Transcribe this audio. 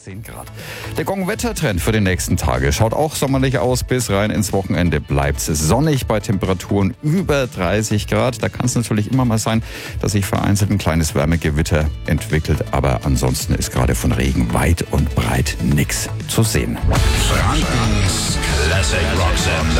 10 Grad. Der Gong-Wettertrend für die nächsten Tage schaut auch sommerlich aus. Bis rein ins Wochenende bleibt es sonnig bei Temperaturen über 30 Grad. Da kann es natürlich immer mal sein, dass sich vereinzelt ein kleines Wärmegewitter entwickelt. Aber ansonsten ist gerade von Regen weit und breit nichts zu sehen. Frankens Classic Rock Sender.